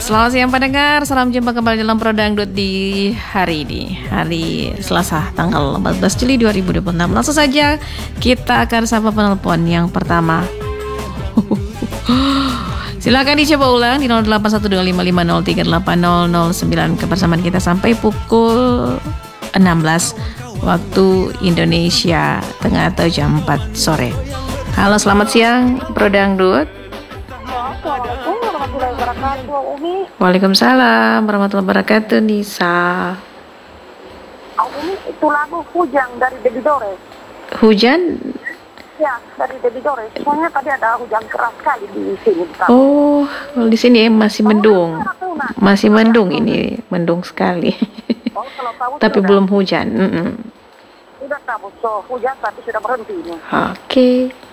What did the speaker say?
Selamat siang pendengar, salam jumpa kembali dalam Pro Dangdut di hari ini, hari Selasa tanggal 14 Juli 2026. Langsung saja kita akan sapa penelpon yang pertama. Silakan dicoba ulang di 081255038009. Kebersamaan kita sampai pukul 16 waktu Indonesia Tengah atau jam 4 sore. Halo, selamat siang Pro Dangdut. Assalamualaikum warahmatullahi wabarakatuh, Umi. Waalaikumsalam warahmatullahi wabarakatuh, Nisa. Umi, itu lagu Hujan dari Debbie Dore. Hujan? Ya, dari Debbie Dore. Soalnya tadi ada hujan keras sekali di sini. Oh, di sini masih mendung. Masih mendung ini, mendung sekali. Oh, kalau tahu Tapi sudah, belum hujan. Sudah tahu, so hujan tapi sudah berhenti ini. Oke.